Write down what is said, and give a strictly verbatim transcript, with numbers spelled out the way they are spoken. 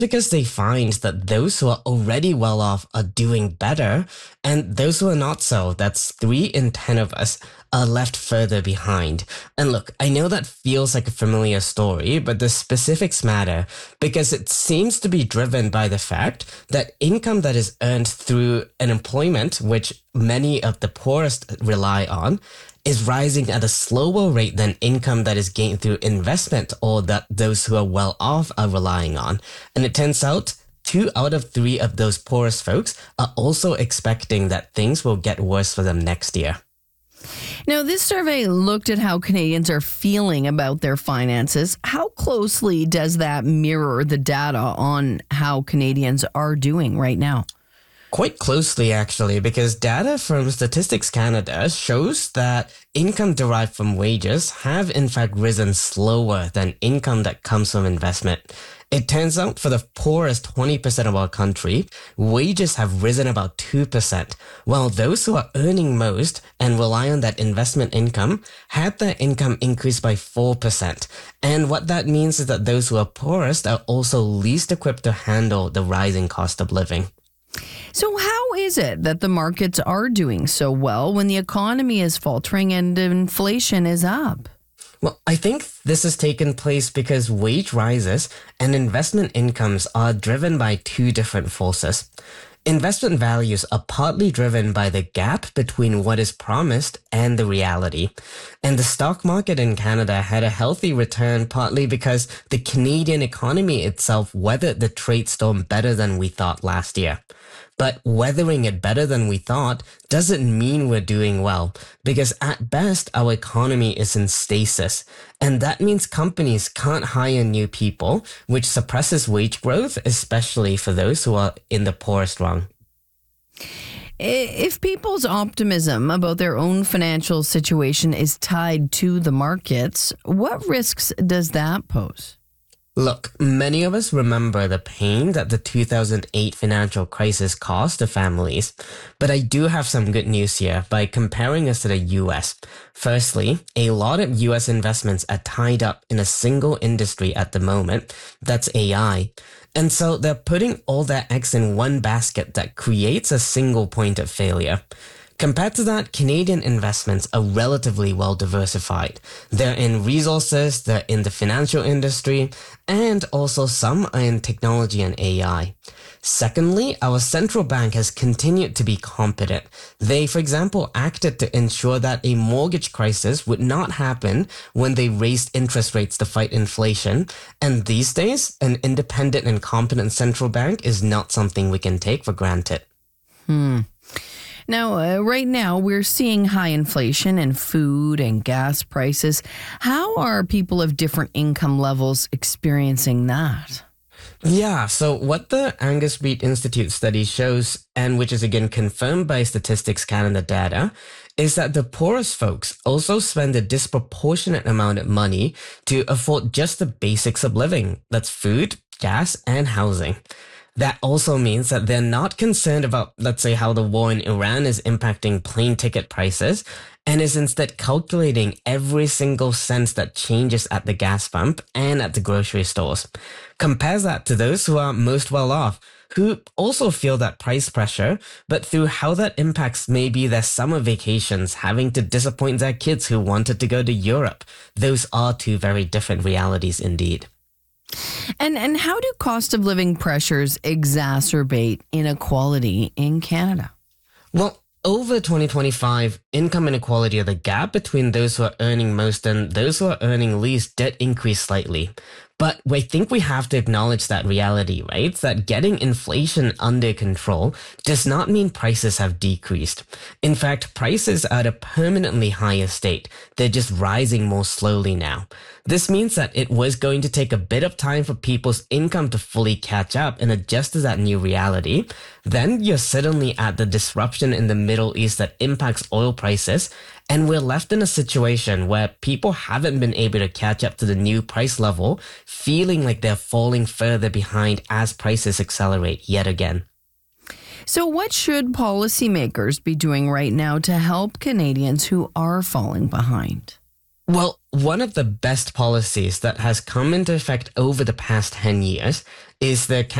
because they find that those who are already well off are doing better, and those who are not so, that's three in ten of us, are left further behind. And look, I know that feels like a familiar story, but the specifics matter because it seems to be driven by the fact that income that is earned through an employment, which many of the poorest rely on, is rising at a slower rate than income that is gained through investment or that those who are well off are relying on. And it turns out two out of three of those poorest folks are also expecting that things will get worse for them next year. Now, this survey looked at how Canadians are feeling about their finances. How closely does that mirror the data on how Canadians are doing right now? Quite closely, actually, because data from Statistics Canada shows that income derived from wages have in fact risen slower than income that comes from investment. It turns out for the poorest twenty percent of our country, wages have risen about two percent, while those who are earning most and rely on that investment income had their income increase by four percent. And what that means is that those who are poorest are also least equipped to handle the rising cost of living. So how is it that the markets are doing so well when the economy is faltering and inflation is up? Well, I think this has taken place because wage rises and investment incomes are driven by two different forces. Investment values are partly driven by the gap between what is promised and the reality. And the stock market in Canada had a healthy return partly because the Canadian economy itself weathered the trade storm better than we thought last year. But weathering it better than we thought doesn't mean we're doing well, because at best, our economy is in stasis. And that means companies can't hire new people, which suppresses wage growth, especially for those who are in the poorest rung. If people's optimism about their own financial situation is tied to the markets, what risks does that pose? Look, many of us remember the pain that the two thousand eight financial crisis caused to families, but I do have some good news here by comparing us to the U S. Firstly, a lot of U S investments are tied up in a single industry at the moment, that's A I. And so they're putting all their eggs in one basket that creates a single point of failure. Compared to that, Canadian investments are relatively well diversified. They're in resources, they're in the financial industry, and also some are in technology and A I. Secondly, our central bank has continued to be competent. They, for example, acted to ensure that a mortgage crisis would not happen when they raised interest rates to fight inflation. And these days, an independent and competent central bank is not something we can take for granted. Hmm. Now, uh, right now, we're seeing high inflation in food and gas prices. How are people of different income levels experiencing that? Yeah, so what the Angus Reid Institute study shows, and which is again confirmed by Statistics Canada data, is that the poorest folks also spend a disproportionate amount of money to afford just the basics of living. That's food, gas, and housing. That also means that they're not concerned about, let's say, how the war in Iran is impacting plane ticket prices, and is instead calculating every single cent that changes at the gas pump and at the grocery stores. Compare that to those who are most well off, who also feel that price pressure, but through how that impacts maybe their summer vacations, having to disappoint their kids who wanted to go to Europe. Those are two very different realities indeed. And and how do cost of living pressures exacerbate inequality in Canada? Well, over twenty twenty-five, income inequality, or the gap between those who are earning most and those who are earning least, did increase slightly. But I think we have to acknowledge that reality, right? That getting inflation under control does not mean prices have decreased. In fact, prices are at a permanently higher state. They're just rising more slowly now. This means that it was going to take a bit of time for people's income to fully catch up and adjust to that new reality. Then you're suddenly at the disruption in the Middle East that impacts oil prices, and we're left in a situation where people haven't been able to catch up to the new price level, feeling like they're falling further behind as prices accelerate yet again. So what should policymakers be doing right now to help Canadians who are falling behind? Well, one of the best policies that has come into effect over the past ten years is the